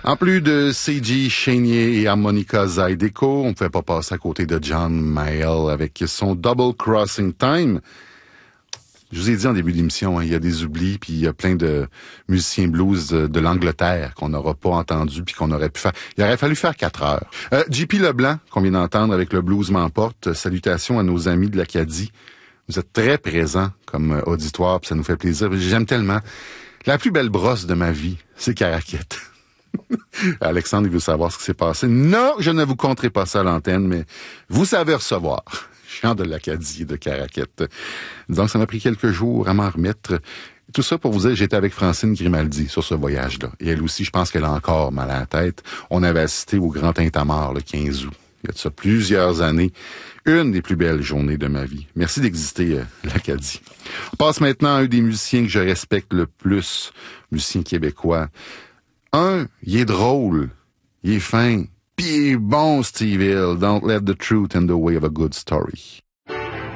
En plus de C.G. Chénier et Harmonica Zydeco, on ne pouvait pas passer à côté de John Mayall avec son Double Crossing Time. Je vous ai dit en début d'émission, il y a des oublis, puis il y a plein de musiciens blues de l'Angleterre qu'on n'aura pas entendu puis qu'on aurait pu faire. Il aurait fallu faire 4 heures. J.P. Leblanc, qu'on vient d'entendre avec le Blues m'emporte. Salutations à nos amis de l'Acadie. Vous êtes très présents comme auditoire, puis ça nous fait plaisir. J'aime tellement. La plus belle brosse de ma vie, c'est Caraquette. Alexandre, il veut savoir ce qui s'est passé. Non, je ne vous conterai pas ça à l'antenne, mais vous savez recevoir. Chant de l'Acadie de Caraquette. Donc, ça m'a pris quelques jours à m'en remettre. Tout ça pour vous dire, j'étais avec Francine Grimaldi sur ce voyage-là. Et elle aussi, je pense qu'elle a encore mal à la tête. On avait assisté au Grand Tintamarre le 15 août. Il y a de ça plusieurs années. Une des plus belles journées de ma vie. Merci d'exister, l'Acadie. On passe maintenant à un des musiciens que je respecte le plus. Musicien québécois. Il est drôle. Il est fin. Puis il est bon, Steve Hill. Don't let the truth in the way of a good story.